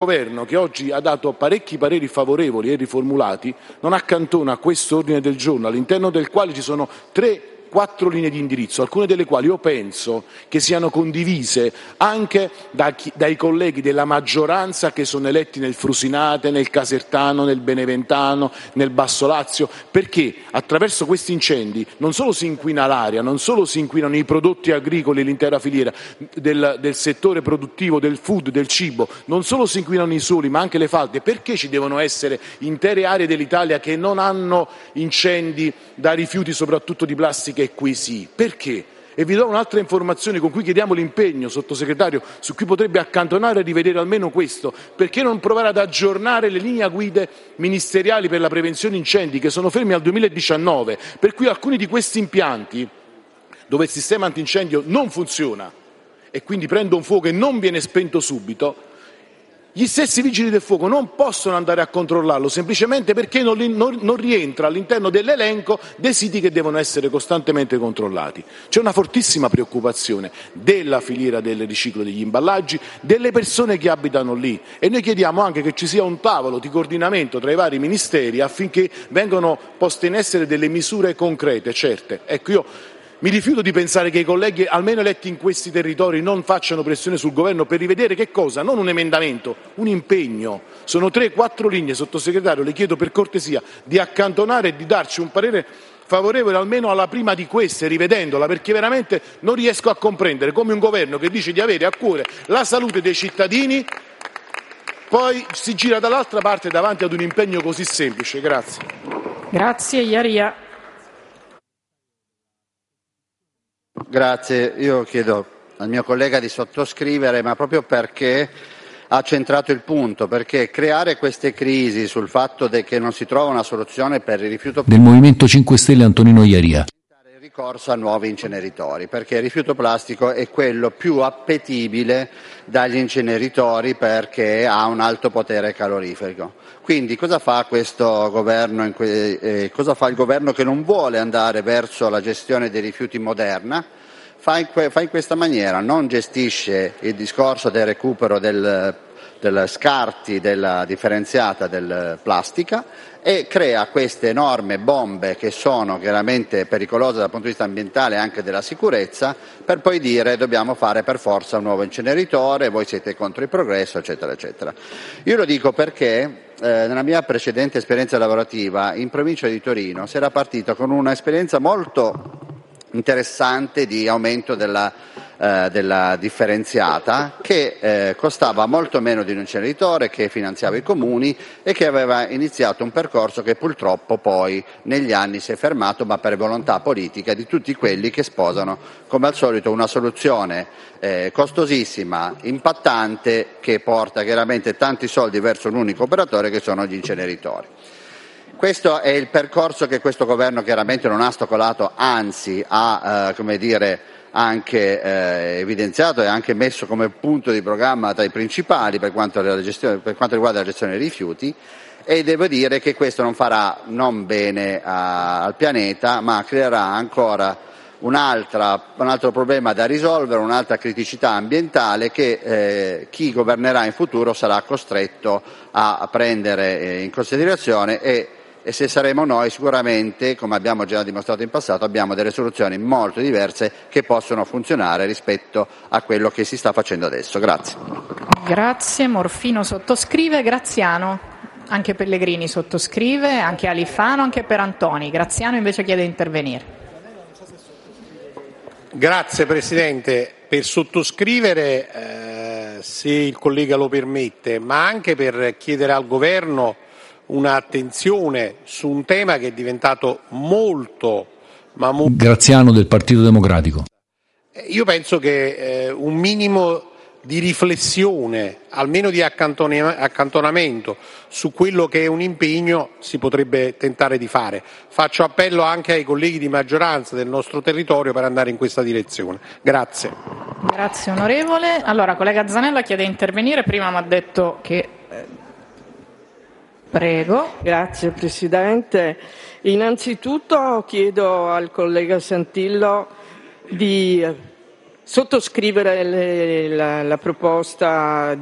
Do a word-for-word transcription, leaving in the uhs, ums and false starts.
Governo, che oggi ha dato parecchi pareri favorevoli e riformulati, non accantona questo ordine del giorno, all'interno del quale ci sono tre quattro linee di indirizzo, alcune delle quali io penso che siano condivise anche da chi, dai colleghi della maggioranza che sono eletti nel Frusinate, nel Casertano, nel Beneventano, nel Basso Lazio, perché attraverso questi incendi non solo si inquina l'aria, non solo si inquinano i prodotti agricoli, l'intera filiera del, del settore produttivo, del food, del cibo, non solo si inquinano i suoli ma anche le falde. Perché ci devono essere intere aree dell'Italia che non hanno incendi da rifiuti soprattutto di plastica e qui sì? Perché? E vi do un'altra informazione con cui chiediamo l'impegno, sottosegretario, su cui potrebbe accantonare e rivedere almeno questo. Perché non provare ad aggiornare le linee guida ministeriali per la prevenzione incendi che sono ferme al duemiladiciannove, per cui alcuni di questi impianti dove il sistema antincendio non funziona e quindi prende un fuoco e non viene spento subito, gli stessi vigili del fuoco non possono andare a controllarlo semplicemente perché non, non, non rientra all'interno dell'elenco dei siti che devono essere costantemente controllati. C'è una fortissima preoccupazione della filiera del riciclo degli imballaggi, delle persone che abitano lì, e noi chiediamo anche che ci sia un tavolo di coordinamento tra i vari ministeri affinché vengano poste in essere delle misure concrete, certe. Ecco, io mi rifiuto di pensare che i colleghi, almeno eletti in questi territori, non facciano pressione sul governo per rivedere che cosa? Non un emendamento, un impegno. Sono tre, quattro linee, sottosegretario, le chiedo per cortesia di accantonare e di darci un parere favorevole almeno alla prima di queste, rivedendola, perché veramente non riesco a comprendere come un governo che dice di avere a cuore la salute dei cittadini poi si gira dall'altra parte davanti ad un impegno così semplice. Grazie. Grazie, Iaria. Grazie, io chiedo al mio collega di sottoscrivere, ma proprio perché ha centrato il punto, perché creare queste crisi sul fatto che non si trova una soluzione per il rifiuto del Movimento cinque Stelle Antonino Iaria. Il ricorso a nuovi inceneritori, perché il rifiuto plastico è quello più appetibile dagli inceneritori perché ha un alto potere calorifero. Quindi cosa fa questo governo, in que- eh, cosa fa il governo che non vuole andare verso la gestione dei rifiuti moderna? Fa in, que- fa in questa maniera, non gestisce il discorso del recupero del, del scarti della differenziata del plastica e crea queste enormi bombe che sono chiaramente pericolose dal punto di vista ambientale e anche della sicurezza, per poi dire dobbiamo fare per forza un nuovo inceneritore, voi siete contro il progresso, eccetera, eccetera. Io lo dico perché Eh, nella mia precedente esperienza lavorativa in provincia di Torino si era partito con un'esperienza molto interessante di aumento della, eh, della differenziata che eh, costava molto meno di un inceneritore, che finanziava i comuni e che aveva iniziato un percorso che purtroppo poi negli anni si è fermato, ma per volontà politica di tutti quelli che sposano come al solito una soluzione eh, costosissima, impattante, che porta chiaramente tanti soldi verso un unico operatore che sono gli inceneritori. Questo è il percorso che questo governo chiaramente non ha ostacolato, anzi ha eh, come dire, anche eh, evidenziato e anche messo come punto di programma tra i principali per quanto, la gestione, per quanto riguarda la gestione dei rifiuti, e devo dire che questo non farà non bene a, al pianeta, ma creerà ancora un'altra, un altro problema da risolvere, un'altra criticità ambientale che eh, chi governerà in futuro sarà costretto a, a prendere eh, in considerazione e E se saremo noi sicuramente, come abbiamo già dimostrato in passato, abbiamo delle soluzioni molto diverse che possono funzionare rispetto a quello che si sta facendo adesso. Grazie. Grazie, Morfino sottoscrive, Graziano, anche Pellegrini sottoscrive, anche Alifano, anche per Antoni. Graziano invece chiede di intervenire. Grazie Presidente, per sottoscrivere, eh, se il collega lo permette, ma anche per chiedere al Governo un'attenzione su un tema che è diventato molto, ma molto... Graziano del Partito Democratico. Io penso che eh, un minimo di riflessione, almeno di accantonamento su quello che è un impegno si potrebbe tentare di fare. Faccio appello anche ai colleghi di maggioranza del nostro territorio per andare in questa direzione. Grazie. Grazie onorevole. Allora, collega Zanella chiede di intervenire, prima mi ha detto che... Eh, Prego. Grazie Presidente. Innanzitutto chiedo al collega Santillo di sottoscrivere le, la, la proposta